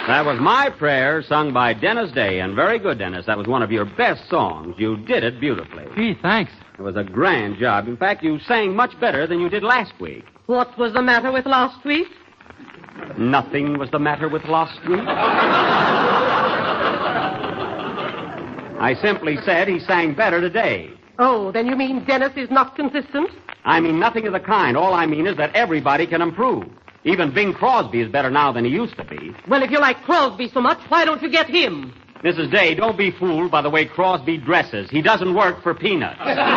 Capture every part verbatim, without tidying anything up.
That was My Prayer, sung by Dennis Day. And very good, Dennis. That was one of your best songs. You did it beautifully. Gee, thanks. It was a grand job. In fact, you sang much better than you did last week. What was the matter with last week? Nothing was the matter with last week. I simply said he sang better today. Oh, then you mean Dennis is not consistent? I mean nothing of the kind. All I mean is that everybody can improve. Even Bing Crosby is better now than he used to be. Well, if you like Crosby so much, why don't you get him? Missus Day, don't be fooled by the way Crosby dresses. He doesn't work for peanuts.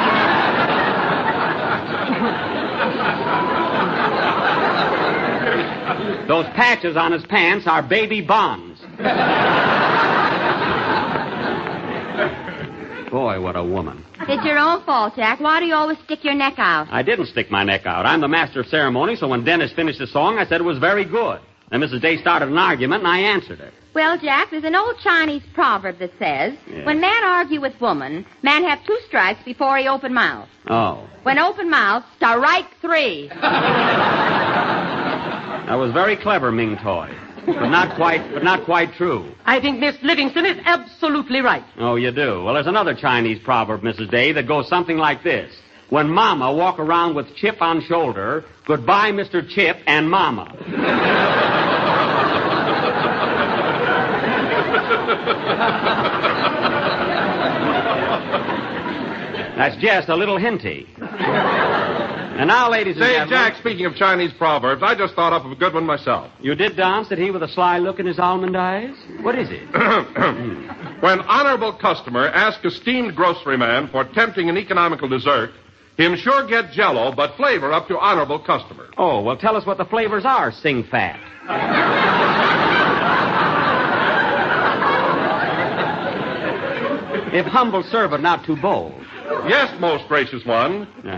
Those patches on his pants are baby bonds. Boy, what a woman. It's your own fault, Jack. Why do you always stick your neck out? I didn't stick my neck out. I'm the master of ceremony, so when Dennis finished the song, I said it was very good. Then Missus Day started an argument, and I answered her. Well, Jack, there's an old Chinese proverb that says, Yeah. when man argue with woman, man have two strikes before he open mouth. Oh. When open mouth, strike three. That was very clever, Ming Toy. But not quite, but not quite true. I think Miss Livingston is absolutely right. Oh, you do? Well, there's another Chinese proverb, Missus Day, that goes something like this. When Mama walk around with Chip on shoulder, goodbye, Mister Chip and Mama. That's just a little hinty. And now, ladies and Say, gentlemen... Jack, speaking of Chinese proverbs, I just thought up of a good one myself. You did, Don? Said he with a sly look in his almond eyes? What is it? When honorable customer asks esteemed grocery man for tempting and economical dessert, him sure get Jell-O, but flavor up to honorable customer. Oh, well, tell us what the flavors are, Sing Fat. If humble servant, not too bold. Yes, most gracious one.